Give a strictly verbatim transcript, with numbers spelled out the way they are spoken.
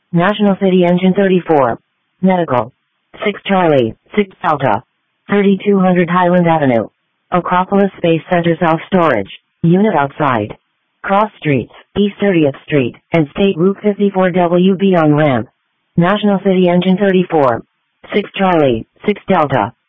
National City Engine thirty-four. Medical. six Charlie, six Delta. thirty-two hundred Highland Avenue. Acropolis Space Center Self-Storage. Unit outside. Cross Streets, East thirtieth Street, and State Route fifty-four W B on ramp. National City Engine thirty-four. six Charlie, six Delta.